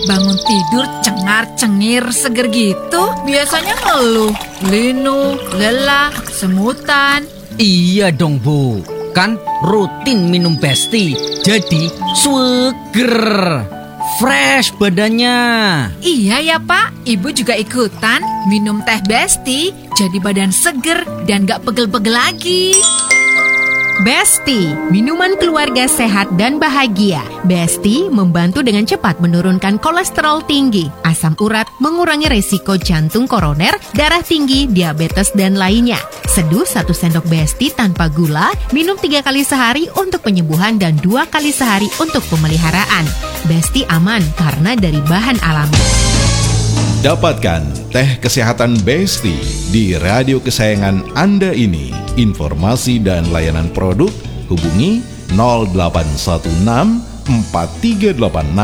bangun tidur cengar-cengir seger gitu. Biasanya ngeluh, linu, lelah, semutan. Iya dong Bu, kan rutin minum Besti, jadi seger, fresh badannya. Iya ya Pak, Ibu juga ikutan minum teh Besti, jadi badan seger dan gak pegel-pegel lagi. Besti, minuman keluarga sehat dan bahagia. Besti membantu dengan cepat menurunkan kolesterol tinggi, asam urat, mengurangi resiko jantung koroner, darah tinggi, diabetes, dan lainnya. Seduh 1 sendok Besti tanpa gula, minum 3 kali sehari untuk penyembuhan dan 2 kali sehari untuk pemeliharaan. Besti aman karena dari bahan alami. Dapatkan teh kesehatan Besti di radio kesayangan Anda ini. Informasi dan layanan produk hubungi 0816 4386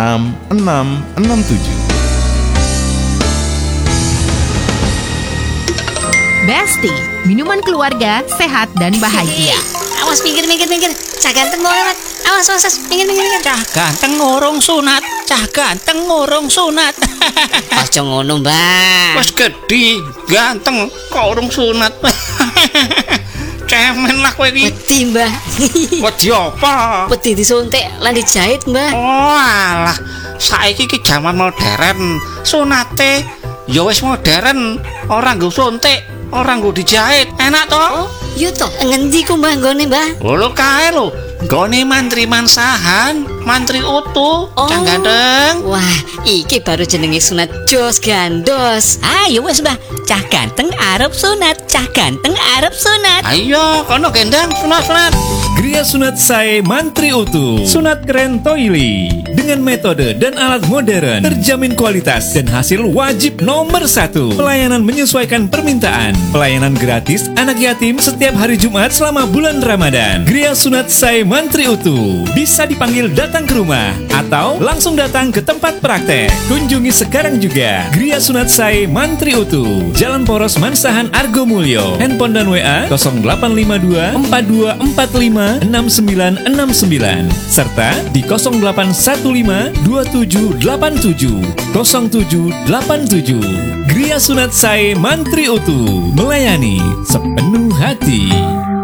667. Besti, minuman keluarga sehat dan bahagia. Awas minggir. Cah ganteng mau lewat. Awas, minggir. Cah ganteng ngurung sunat. Aja ngono, Mbak. Wes gedhi, ganteng kok urung sunat. Cemen lah kowe iki. Wedi, Mbak. Wedi apa? Wedi disuntik lan dijahit, Mbak. Oh alah, saiki iki jaman modern. Sunate ya wis modern, ora nggo suntik, ora nggo dijahit. Enak to? Oh, yo to. Ngendi ku Mbah nggone, Mbah? Lho kae lho. Gone mantri mansahan, mantri utuh, Cah ganteng. Wah, iki baru jenenge sunat jos gandos. Ayo wes Mbah, cah ganteng arep sunat. Ayo, kono gendang sunat. Gria Sunat Sae Mantri Utuh, sunat keren toili dengan metode dan alat modern, terjamin kualitas dan hasil wajib nomor 1. Pelayanan menyesuaikan permintaan, pelayanan gratis anak yatim setiap hari Jumat selama bulan Ramadan. Gria Sunat Sae Mantri Utuh bisa dipanggil datang ke rumah atau langsung datang ke tempat praktek. Kunjungi sekarang juga Gria Sunat Sae Mantri Utuh, Jalan Poros Mansahan Argomulyo. Handphone dan WA 0852 4245 6969 serta di 0815 2787 0787. Gria Sunat Sae Mantri Utuh melayani sepenuh hati.